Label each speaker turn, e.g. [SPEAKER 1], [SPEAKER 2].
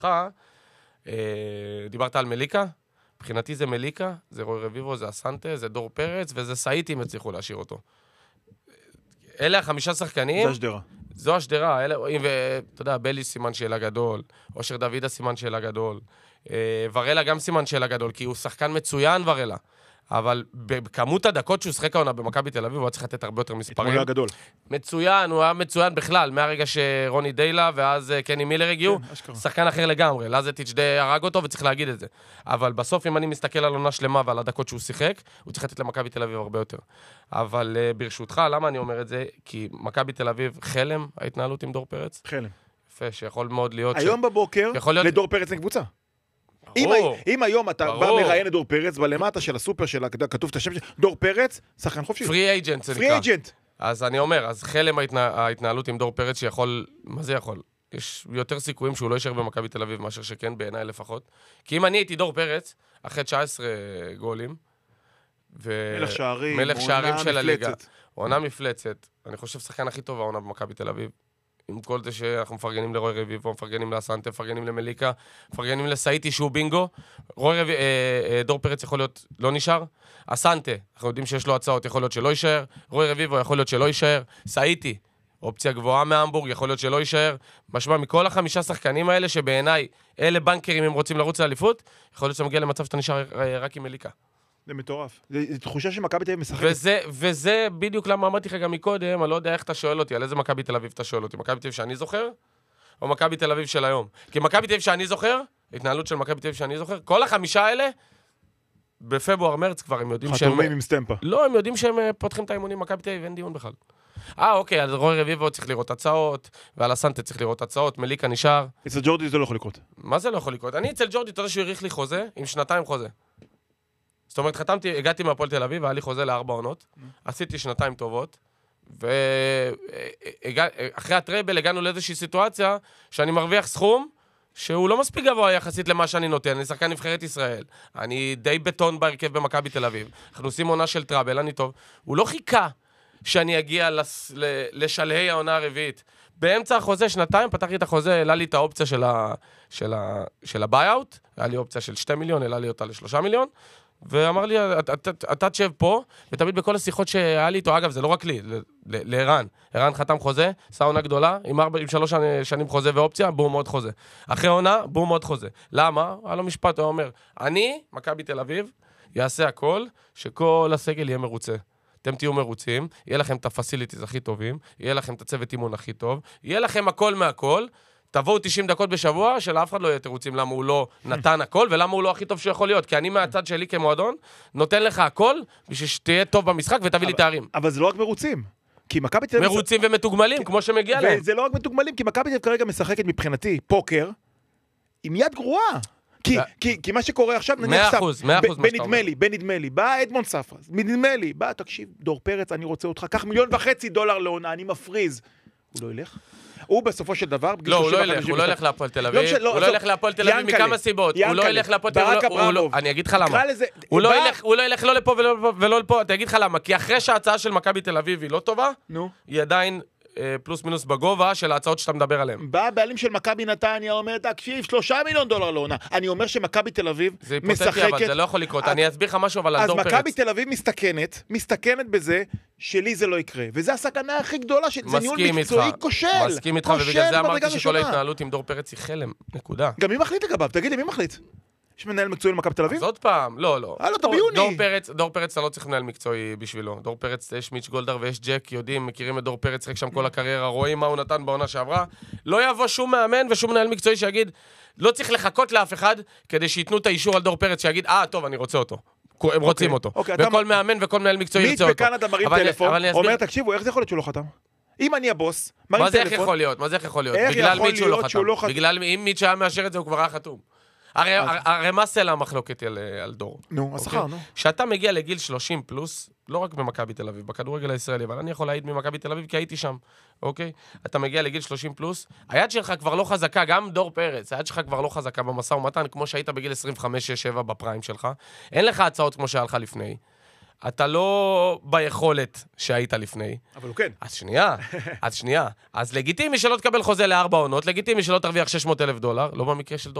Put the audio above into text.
[SPEAKER 1] דיברת על מליקה? מבחינתי זה מליקה, זה רוי רביבו, זה אסנטה, זה דור פרץ, וזה סאיטי אם הצליחו להשאיר אותו. אלה 5 שחקנים.
[SPEAKER 2] זה השדרה.
[SPEAKER 1] זו השדרה, ואתה יודע, בלי סימן שאלה גדול, אושר דוידה סימן שאלה גדול, ורלה גם סימן שאלה גדול, כי הוא שחקן מצוין ורלה, אבל בכמות הדקות שהוא שחק העונה במכבי תל אביב, הוא היה צריך לתת הרבה יותר מספרים.
[SPEAKER 2] אתמול היה גדול.
[SPEAKER 1] מצוין, הוא היה מצוין בכלל, מהרגע שרוני דיילה ואז קני מילר הגיעו, שחקן אחר לגמרי, לזטיץ' די הרג אותו וצריך להגיד את זה. אבל בסוף, אם אני מסתכל על עונה שלמה ועל הדקות שהוא שיחק, הוא צריך לתת למכבי תל אביב הרבה יותר. אבל ברשותך, למה אני אומר את זה? כי מכבי תל אביב חלם, ההתנהלות עם דור פרץ.
[SPEAKER 2] חלם.
[SPEAKER 1] יפה, שיכול מאוד להיות...
[SPEAKER 2] היום בבוקר, לדור פרץ נקבוצה. אם היום אתה בא מראיין את דור פרץ, בלמטה של הסופר שלה, כתוב את השם של דור פרץ, שחקן חופשי.
[SPEAKER 1] פרי אייג'נט זה נקרא.
[SPEAKER 2] פרי אייג'נט.
[SPEAKER 1] אז אני אומר, אז חלם ההתנהלות עם דור פרץ שיכול, מה זה יכול? יש יותר סיכויים שהוא לא יישאר במכבי תל אביב מאשר שכן, בעיניי לפחות. כי אם אני הייתי דור פרץ, אחרי 19 גולים,
[SPEAKER 2] מלך שערים
[SPEAKER 1] של הליגה, עונה מפלצת, אני חושב שחקן הכי טוב העונה במכבי תל אביב. עם כל זה שאנחנו מפרגנים לרוי רביבו, מפרגנים לאסנטה, מפרגנים למליקה, מפרגנים לסאיטי שהוא בינגו. דור פרץ יכול להיות לא נשאר. אסנטה, אנחנו יודעים שיש לו הצעות, יכול להיות שלא יישאר. רוי רביבו יכול להיות שלא יישאר. סאיטי, אופציה גבוהה מהמבורג, יכול להיות שלא יישאר. משמע, מכל 5 שחקנים האלה, שבעיניי אלה בנקרים אם רוצים לרוץ לאליפות, יכול להיות שמגיע למצב שאתה נשאר רק עם מליקה.
[SPEAKER 2] זה מטורף. זו תחושה שמכבי תל אביב משחקת.
[SPEAKER 1] וזה בדיוק למה אמרתי לך גם מקודם, אני לא יודע איך אתה שואל אותי, על איזה מכבי תל אביב אתה שואל אותי, מכבי תל אביב שאני זוכר, או מכבי תל אביב של היום? כי מכבי תל אביב שאני זוכר, התנהלות של מכבי תל אביב שאני זוכר, כל 5 האלה, בפברואר מרץ כבר הם יודעים שהם...
[SPEAKER 2] חתומים עם סטמפה.
[SPEAKER 1] לא, הם יודעים שהם פותחים את האימונים, מכבי תל אביב אין דיון בכלל. אוקיי, על רוי רביבו צריך לראות הצעות, ועל אסנטה צריך לראות הצעות, מליקה נשאר.
[SPEAKER 2] אצל ג'ורדי זה לא יכול לקרות.
[SPEAKER 1] מה זה לא יכול לקרות? אני אצל ג'ורדי, אתה יודע שהוא העריך לי חוזה, עם 2 חוזה. זאת אומרת, הגעתי מהפועל תל אביב, היה לי חוזה ל4 עונות, עשיתי 2 טובות, ואחרי הטרייבל הגענו לאיזושהי סיטואציה שאני מרוויח סכום שהוא לא מספיק גבוה יחסית למה שאני נותן, אני שחקן נבחרת ישראל, אני די בטון בהרכב במכבי תל אביב, אנחנו עושים עונה של טראבל, אני טוב, הוא לא חיכה שאני אגיע לשלהי העונה הרביעית, באמצע החוזה 2, פתחתי את החוזה, העלה לי את האופציה של הביי-אאוט, היה לי אופציה של 2 מיליון, העלה לי אותה ל3 מיליון, ואמר לי, אתה תשב פה, ותמיד בכל השיחות שהיה לי איתו, אגב, זה לא רק לי, לערן. ערן חתם חוזה, עשה עונה גדולה, עם 3 שנים חוזה ואופציה, בום עוד חוזה. אחרי עונה, בום עוד חוזה. למה? היה לו משפט, הוא אומר, אני, מכבי תל אביב, יעשה הכל, שכל הסגל יהיה מרוצה. אתם תהיו מרוצים, יהיה לכם את הפסיליטיז הכי טובים, יהיה לכם את הצוות אימון הכי טוב, יהיה לכם הכל מהכל, תבואו 90 דקות בשבוע, שלאף אחד לא יהיה תירוצים למה הוא לא נתן הכל, ולמה הוא לא הכי טוב שיכול להיות. כי אני מהצד שלי כמועדון, נותן לך הכל, בשביל שתהיה טוב במשחק ותביא לי תארים.
[SPEAKER 2] אבל זה לא רק מרוצים. כי מכבי תל אביב...
[SPEAKER 1] מרוצים ומתוגמלים, כמו שמגיע להם.
[SPEAKER 2] וזה לא רק מתוגמלים, כי מכבי תל אביב כרגע משחקת מבחינתי פוקר, עם יד גרועה. כי מה שקורה עכשיו, נניח בנדמה לי, בא אדמונד ספרס, בנדמה לי, בא, תקשיב, דור פרץ, אני רוצה אותך, קח $1.5 מיליון לעונה, אני מפריז. הוא לא ילך? הוא בסופו של דבר...
[SPEAKER 1] לא, הוא לא ילך להפועל תל אביב. הוא לא ילך להפועל תל אביב מכמה סיבות. הוא לא ילך להפועל תל אביב. אני אגיד לך למה. הוא לא ילך לא לפה ולא לפה. אני אגיד לך למה. כי אחרי שההצעה של מכבי תל אביב היא לא טובה, היא עדיין פלוס מינוס בגובה של ההצעות שאתה מדבר עליהן.
[SPEAKER 2] בא הבעלים של מכבי נתניה, אומר, תקשיב, $3 מיליון לעונה. אני אומר שמכבי תל אביב משחקת...
[SPEAKER 1] זה אבל זה לא יכול לקרות. אני אסביר לך משהו, אבל על דור פרץ.
[SPEAKER 2] אז מכבי תל אביב מסתכנת בזה שלי זה לא יקרה. וזה הסכנה הכי גדולה, זה ניהול מקצועי כושל.
[SPEAKER 1] מסכים איתך, ובגלל זה אמרתי שכל ההתנהלות עם דור פרץ היא חלם. נקודה.
[SPEAKER 2] גם מי מחליט לגביו? תגיד לי, מי מחליט? יש מנהל מקצועי למכבי תל אביב?
[SPEAKER 1] אז עוד פעם, לא.
[SPEAKER 2] אתה ביוני.
[SPEAKER 1] דור פרץ, אתה לא צריך מנהל מקצועי בשבילו. דור פרץ, יש מיץ' גולדהר ויש ג'ק, יודעים, מכירים את דור פרץ, רק שם כל הקריירה, רואים מה הוא נתן בעונה שעברה. לא יבוא שום מאמן ושום מנהל מקצועי שיגיד, לא צריך לחכות לאף אחד, כדי שיתנו את האישור על דור פרץ, שיגיד, טוב, אני רוצה אותו. הם רוצים אותו. וכל מאמן וכל מנהל מקצועי ירצה אותו.
[SPEAKER 2] מיץ' בקנדה מרים טלפון, אומר, תקשיבו, איך זה יכול להיות שהוא לא חתם? אם אני הבוס, מרים טלפון.
[SPEAKER 1] מה זה איך יכול להיות? בגלל מיץ' שהוא לא חתם. בגלל אם מיץ' היה מאשר את זה, הוא כבר היה חתום. הרי מה סלע המחלוקת על דור?
[SPEAKER 2] נו, השכר, נו.
[SPEAKER 1] שאתה מגיע לגיל 30 פלוס, לא רק במכבי תל אביב, בכדורגל הישראלי, אבל אני יכול להעיד ממכבי תל אביב כי הייתי שם, אוקיי? אתה מגיע לגיל 30 פלוס, היד שלך כבר לא חזקה, גם דור פרץ, היד שלך כבר לא חזקה במשא ומתן, כמו שהיית בגיל 25-7 בפריים שלך, אין לך הצעות כמו שהיה לך לפני. אתה לא ביכולת שהיית לפני.
[SPEAKER 2] אבל הוא כן.
[SPEAKER 1] אז שנייה. אז לגיטימי שלא תקבל חוזה ל4 עונות, לגיטימי שלא תרוויח $600,000, לא במקרה של